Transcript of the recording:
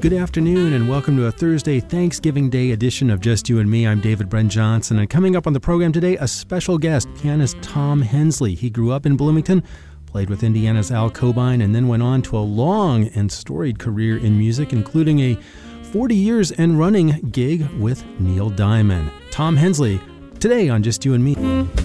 Good afternoon and welcome to a Thursday Thanksgiving Day edition of Just You and Me. I'm David Brent Johnson, and coming up on the program today, a special guest, pianist Tom Hensley. He grew up in Bloomington, played with Indiana's Al Cobain, and then went on to a long and storied career in music, including a 40 years and running gig with Neil Diamond. Tom Hensley, today on Just You and Me.